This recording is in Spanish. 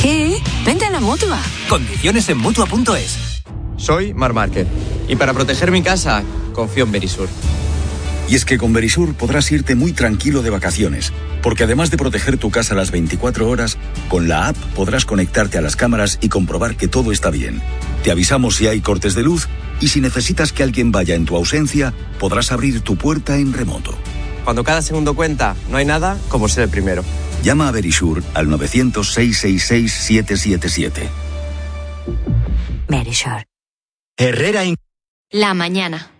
¿Qué? Vente a la Mutua. Condiciones en Mutua.es. Soy Marc Márquez y para proteger mi casa confío en Verisur. Y es que con Verisur podrás irte muy tranquilo de vacaciones, porque además de proteger tu casa las 24 horas, con la app podrás conectarte a las cámaras y comprobar que todo está bien. Te avisamos si hay cortes de luz y si necesitas que alguien vaya en tu ausencia, podrás abrir tu puerta en remoto. Cuando cada segundo cuenta, no hay nada como ser el primero. Llama a Verisur al 900-666-777. Verisur. Herrera La mañana.